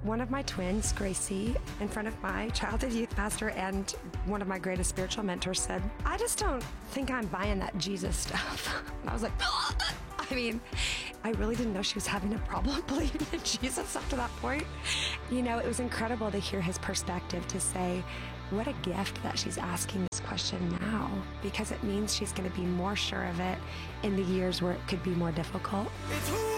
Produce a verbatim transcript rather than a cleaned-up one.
One of my twins, Gracie, in front of my childhood youth pastor and one of my greatest spiritual mentors said, I just don't think I'm buying that Jesus stuff. And I was like, I mean, I really didn't know she was having a problem believing in Jesus up to that point. You know, it was incredible to hear his perspective, to say, what a gift that she's asking this question now, because it means she's going to be more sure of it in the years where it could be more difficult. It's